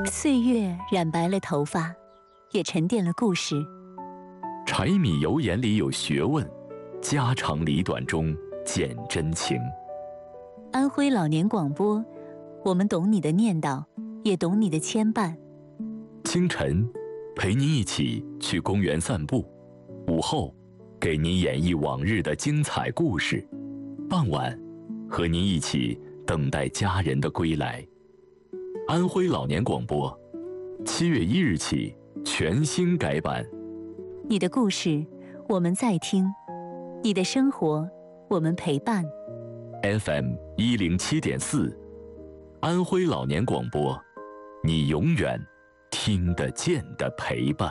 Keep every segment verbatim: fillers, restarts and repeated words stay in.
岁月染白了头发，也沉淀了故事。 柴米油盐里有学问，家长里短中见真情。 安徽老年广播，我们懂你的念叨，也懂你的牵绊。 清晨，陪您一起去公园散步；午后，给您演绎往日的精彩故事；傍晚，和您一起等待家人的归来。安徽老年广播，七月一日起全新改版。 你的故事，我们在听；你的生活，我们陪伴。 F M 一零七点四，安徽老年广播，你永远听得见的陪伴。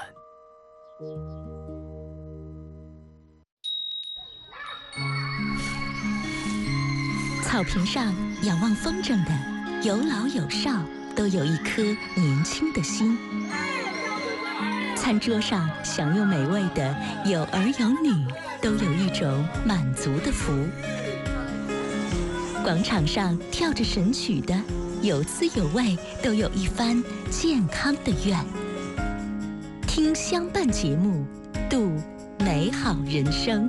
草坪上仰望风筝的，有老有少，都有一颗年轻的心。餐桌上享用美味的，有儿有女，都有一种满足的福。广场上跳着神曲的，有滋有味，都有一番健康的愿。听相伴节目，度美好人生。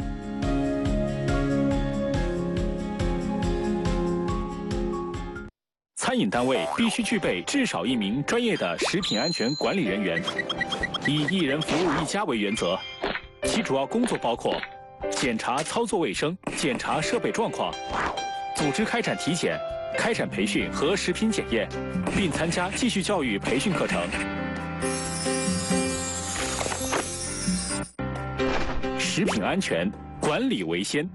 餐饮单位必须具备至少一名专业的食品安全管理人员，以一人服务一家为原则。其主要工作包括检查操作卫生、检查设备状况，组织开展体检、开展培训和食品检验，并参加继续教育培训课程。食品安全管理为先。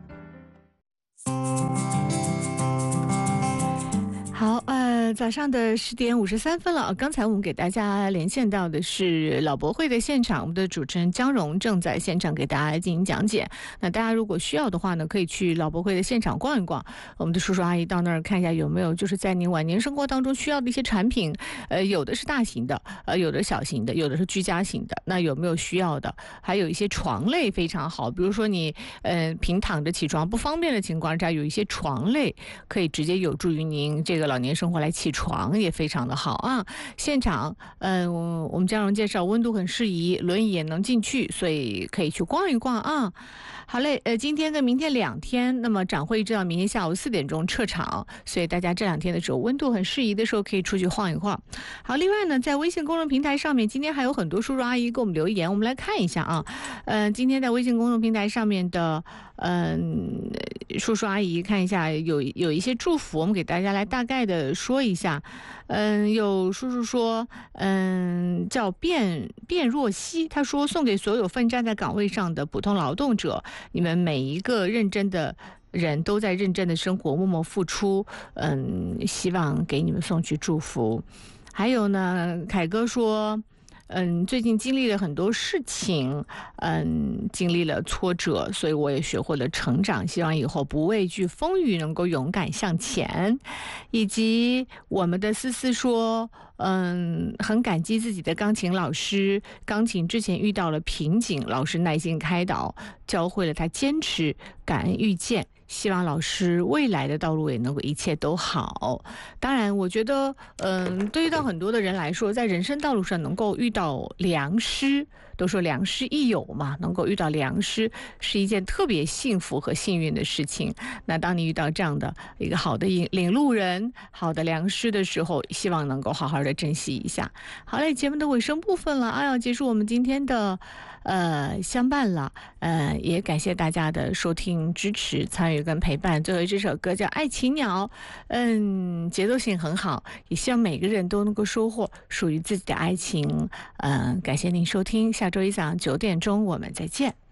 好，呃，早上的十点五十三分了。刚才我们给大家连线到的是老博会的现场，我们的主持人江荣正在现场给大家进行讲解。那大家如果需要的话呢，可以去老博会的现场逛一逛，我们的叔叔阿姨到那儿看一下有没有就是在您晚年生活当中需要的一些产品。呃，有的是大型的，呃，有的小型的，有的是居家型的。那有没有需要的？还有一些床类非常好，比如说你呃平躺着起床不方便的情况下，有一些床类可以直接有助于您这个老年生活来起床，也非常的好啊。现场嗯、呃，我们江荣介绍温度很适宜，轮椅也能进去，所以可以去逛一逛啊。好嘞，呃，今天跟明天两天，那么展会一直到明天下午四点钟撤场，所以大家这两天的时候温度很适宜的时候可以出去晃一晃。好，另外呢，在微信公众平台上面，今天还有很多叔叔阿姨给我们留言，我们来看一下啊。呃，今天在微信公众平台上面的嗯、呃，叔叔阿姨看一下，有有一些祝福，我们给大家来大概的说一下。嗯，有叔叔说，嗯，叫卞卞若曦，他说送给所有奋战在岗位上的普通劳动者，你们每一个认真的人都在认真的生活，默默付出，嗯，希望给你们送去祝福。还有呢，凯哥说，嗯，最近经历了很多事情，嗯，经历了挫折，所以我也学会了成长，希望以后不畏惧风雨，能够勇敢向前。以及我们的思思说，嗯，很感激自己的钢琴老师，钢琴之前遇到了瓶颈，老师耐心开导，教会了他坚持，感恩遇见。希望老师未来的道路也能够一切都好。当然我觉得嗯，对于到很多的人来说，在人生道路上能够遇到良师，都说良师益友嘛，能够遇到良师是一件特别幸福和幸运的事情。那当你遇到这样的一个好的领领路人，好的良师的时候，希望能够好好的珍惜一下。好嘞，节目的尾声部分了啊，要结束我们今天的呃相伴了。呃，也感谢大家的收听、支持、参与跟陪伴。最后这首歌叫《爱情鸟》，嗯，节奏性很好，也希望每个人都能够收获属于自己的爱情。嗯、呃，感谢您收听，下周一早上九点钟我们再见。